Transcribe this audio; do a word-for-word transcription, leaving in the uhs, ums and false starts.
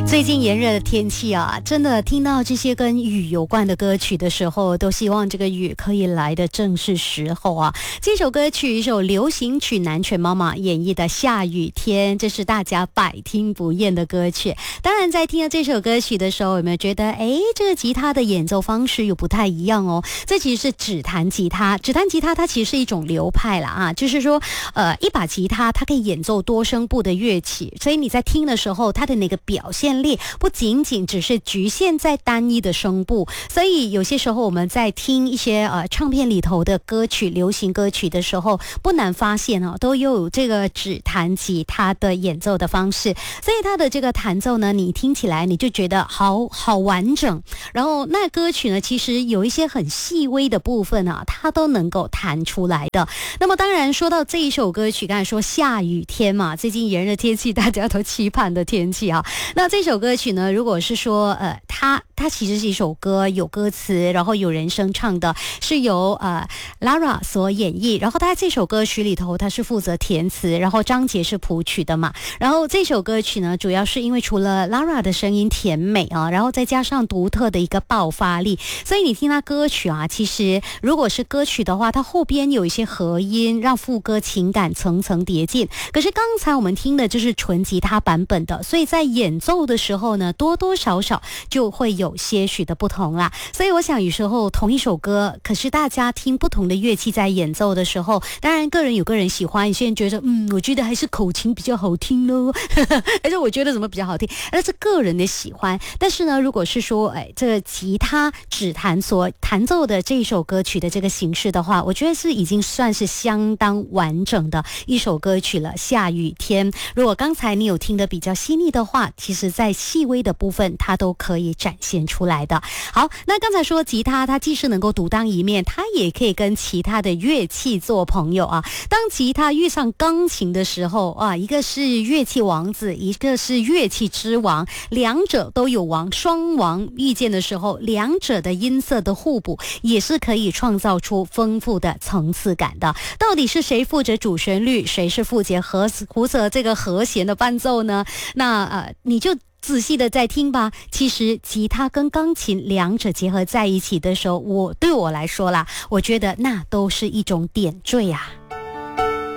最近炎热的天气啊，真的听到这些跟雨有关的歌曲的时候，都希望这个雨可以来的正是时候啊。这首歌曲一首流行曲，南拳妈妈演绎的《下雨天》，这是大家百听不厌的歌曲。当然在听到这首歌曲的时候，有没有觉得哎，这个吉他的演奏方式又不太一样哦？这其实是指弹吉他，指弹吉他它其实是一种流派啦啊，就是说呃一把吉他它可以演奏多声部的乐器，所以你在听的时候，它的那个表现力不仅仅只是局限在单一的声部，所以有些时候我们在听一些呃唱片里头的歌曲、流行歌曲的时候，不难发现哦，都有这个指弹吉他的演奏的方式，所以它的这个弹奏呢，你听起来你就觉得好好完整。然后那歌曲呢，其实有一些很细微的部分啊，它都能够弹出来的。那么当然说到这一首歌曲，刚才说下雨天嘛，最近炎热天气大家都期盼的天气啊。那这首歌曲呢，如果是说呃它它其实是一首歌，有歌词，然后有人声唱的，是由呃 Lara 所演绎，然后他这首歌曲里头他是负责填词，然后张杰是谱曲的嘛。然后这首歌曲呢，主要是因为除了 Lara 的声音甜美啊，然后再加上独特的一个爆发力，所以你听他歌曲啊，其实如果是歌曲的话，它后边有一些和音，让副歌情感层层叠进。可是刚才我们听的就是纯吉他版本的，所以在演奏的时候呢，多多少少就会有些许的不同啦。所以我想有时候同一首歌，可是大家听不同的乐器在演奏的时候，当然个人有个人喜欢，有些人觉得嗯，我觉得还是口琴比较好听咯而且我觉得什么比较好听，那是个人的喜欢。但是呢，如果是说哎，这个吉他指弹所弹奏的这首歌曲的这个形式的话，我觉得是已经算是相当完整的一首歌曲了。下雨天，如果刚才你有听得比较细腻的话，其实在细微的部分它都可以展现出来的。好，那刚才说吉他它既是能够独当一面，它也可以跟其他的乐器做朋友啊。当吉他遇上钢琴的时候啊，一个是乐器王子，一个是乐器之王，两者都有王，双王遇见的时候，两者的音色的互补也是可以创造出丰富的层次感的。到底是谁负责主旋律，谁是负责和负责这个和弦的伴奏呢？那呃，你就仔细的再听吧。其实吉他跟钢琴两者结合在一起的时候，我对我来说啦，我觉得那都是一种点缀啊。